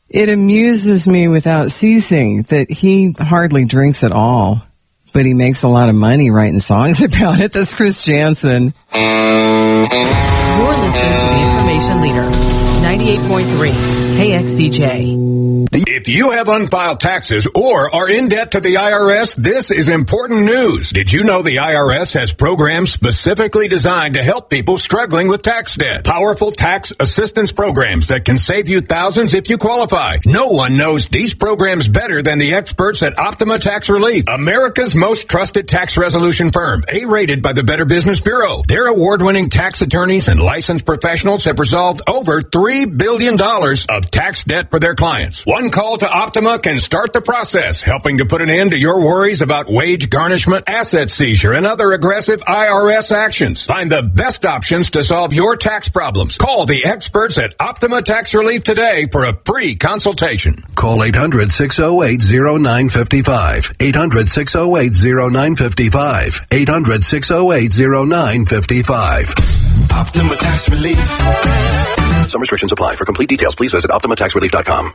It amuses me without ceasing that he hardly drinks at all, but he makes a lot of money writing songs about it. That's Chris Jansen. You're listening to the Information Leader, 98.3 KXDJ. If you have unfiled taxes or are in debt to the IRS, this is important news. Did you know the IRS has programs specifically designed to help people struggling with tax debt? Powerful tax assistance programs that can save you thousands if you qualify. No one knows these programs better than the experts at Optima Tax Relief, America's most trusted tax resolution firm, A-rated by the Better Business Bureau. Their award-winning tax attorneys and licensed professionals have resolved over $3 billion of tax debt for their clients. One call to Optima can start the process, helping to put an end to your worries about wage garnishment, asset seizure, and other aggressive IRS actions. Find the best options to solve your tax problems. Call the experts at Optima Tax Relief today for a free consultation. Call 800-608-0955. 800-608-0955. 800-608-0955. Optima Tax Relief. Some restrictions apply. For complete details, please visit OptimaTaxRelief.com.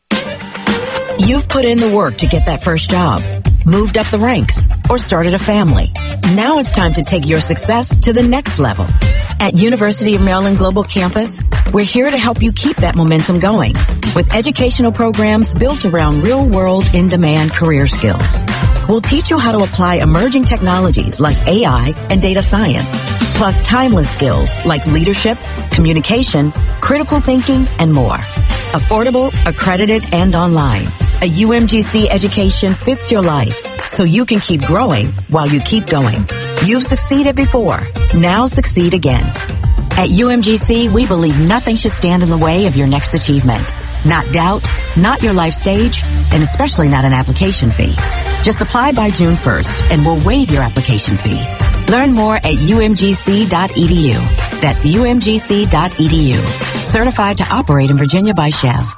You've put in the work to get that first job, moved up the ranks, or started a family. Now it's time to take your success to the next level. At University of Maryland Global Campus, we're here to help you keep that momentum going with educational programs built around real-world, in-demand career skills. We'll teach you how to apply emerging technologies like AI and data science, plus timeless skills like leadership, communication, critical thinking, and more. Affordable, accredited, and online. A UMGC education fits your life so you can keep growing while you keep going. You've succeeded before. Now succeed again. At UMGC, we believe nothing should stand in the way of your next achievement. Not doubt, not your life stage, and especially not an application fee. Just apply by June 1st and we'll waive your application fee. Learn more at umgc.edu. That's umgc.edu. Certified to operate in Virginia by Chev.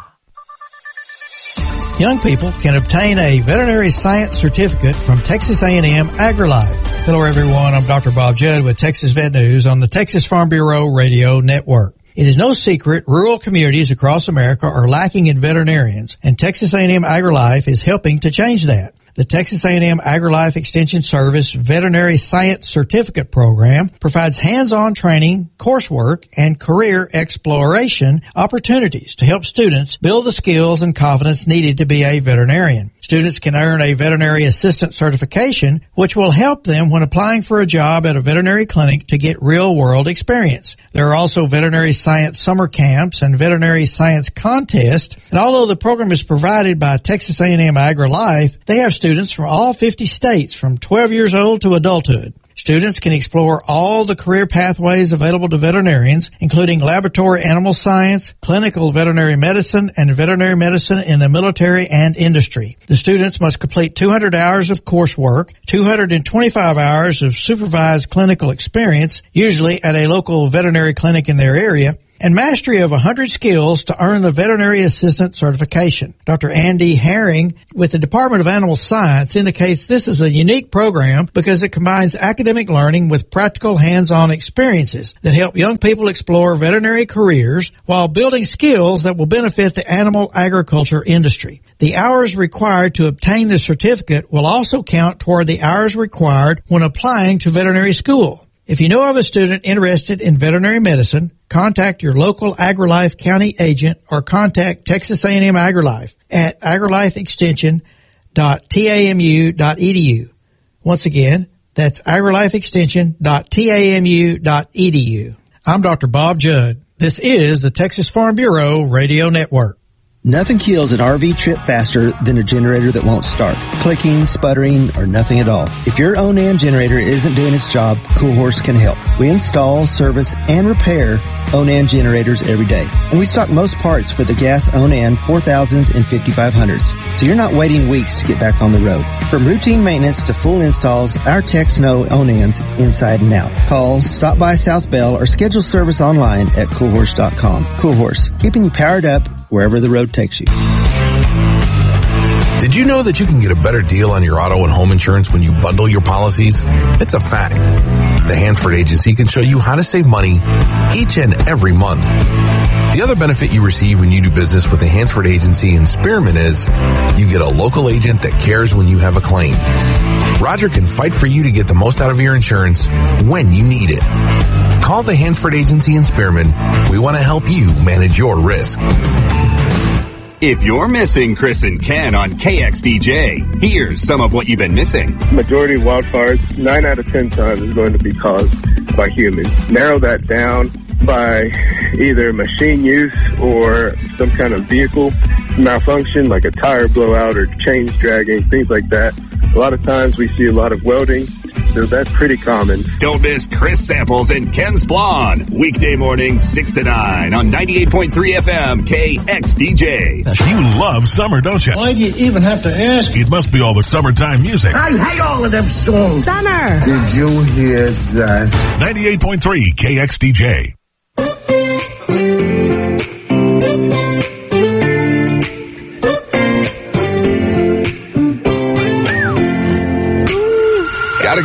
Young people can obtain a veterinary science certificate from Texas A&M AgriLife. Hello everyone, I'm Dr. Bob Judd with Texas Vet News on the Texas Farm Bureau Radio Network. It is no secret rural communities across America are lacking in veterinarians, and Texas A&M AgriLife is helping to change that. The Texas A&M AgriLife Extension Service Veterinary Science Certificate Program provides hands-on training, coursework, and career exploration opportunities to help students build the skills and confidence needed to be a veterinarian. Students can earn a veterinary assistant certification, which will help them when applying for a job at a veterinary clinic to get real-world experience. There are also veterinary science summer camps and veterinary science contests, and although the program is provided by Texas A&M AgriLife, they have students from all 50 states from 12 years old to adulthood. Students can explore all the career pathways available to veterinarians, including laboratory animal science, clinical veterinary medicine, and veterinary medicine in the military and industry. The students must complete 200 hours of coursework, 225 hours of supervised clinical experience, usually at a local veterinary clinic in their area, and mastery of 100 skills to earn the veterinary assistant certification. Dr. Andy Herring with the Department of Animal Science indicates this is a unique program because it combines academic learning with practical hands-on experiences that help young people explore veterinary careers while building skills that will benefit the animal agriculture industry. The hours required to obtain the certificate will also count toward the hours required when applying to veterinary school. If you know of a student interested in veterinary medicine, contact your local AgriLife County agent or contact Texas A&M AgriLife at agrilifeextension.tamu.edu. Once again, that's agrilifeextension.tamu.edu. I'm Dr. Bob Judd. This is the Texas Farm Bureau Radio Network. Nothing kills an RV trip faster than a generator that won't start. Clicking, sputtering, or nothing at all. If your Onan generator isn't doing its job, Cool Horse can help. We install, service, and repair Onan generators every day. And we stock most parts for the gas Onan 4000s and 5500s. So you're not waiting weeks to get back on the road. From routine maintenance to full installs, our techs know Onans inside and out. Call, stop by South Bell, or schedule service online at coolhorse.com. Cool Horse, keeping you powered up wherever the road takes you. Did you know that you can get a better deal on your auto and home insurance when you bundle your policies? It's a fact. The Hansford Agency can show you how to save money each and every month. The other benefit you receive when you do business with the Hansford Agency in Spearman is you get a local agent that cares when you have a claim. Roger can fight for you to get the most out of your insurance when you need it. Call the Hansford Agency in Spearman. We want to help you manage your risk. If you're missing Chris and Ken on KXDJ, here's some of what you've been missing. Majority of wildfires, 9 out of 10 times, is going to be caused by humans. Narrow that down by either machine use or some kind of vehicle malfunction, like a tire blowout or chains dragging, things like that. A lot of times we see a lot of welding, so that's pretty common. Don't miss Chris Samples and Ken Splon. Weekday morning, 6 to 9 on 98.3 FM KXDJ. You love summer, don't you? Why do you even have to ask? It must be all the summertime music. I hate all of them songs. Summer. Did you hear that? 98.3 KXDJ.